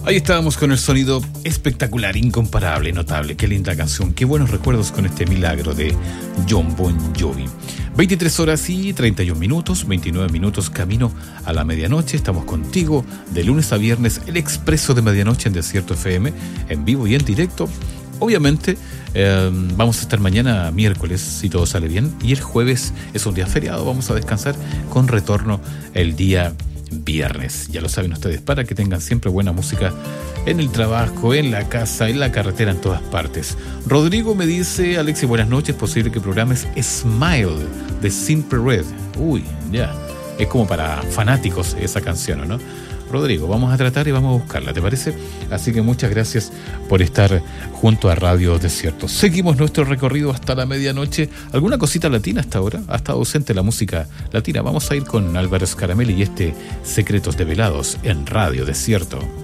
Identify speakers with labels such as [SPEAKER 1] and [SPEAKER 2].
[SPEAKER 1] Ahí estábamos con el sonido espectacular, incomparable, notable. Qué linda canción, qué buenos recuerdos con este milagro de Jon Bon Jovi. 23 horas y 31 minutos, 29 minutos camino a la medianoche. Estamos contigo de lunes a viernes, el expreso de medianoche en Desierto FM, en vivo y en directo. Obviamente vamos a estar mañana miércoles, si todo sale bien, y el jueves es un día feriado, vamos a descansar con retorno el día viernes. Ya lo saben ustedes, para que tengan siempre buena música en el trabajo, en la casa, en la carretera, en todas partes. Rodrigo me dice: Alexis, buenas noches, posible que programes Smile de Simple Red. Uy, ya, es como para fanáticos esa canción, ¿no? Rodrigo, vamos a tratar y vamos a buscarla, ¿te parece? Así que muchas gracias por estar junto a Radio Desierto. Seguimos nuestro recorrido hasta la medianoche. ¿Alguna cosita latina hasta ahora? Ha estado ausente la música latina. Vamos a ir con Álvaro Scaramelli y Secretos Develados en Radio Desierto.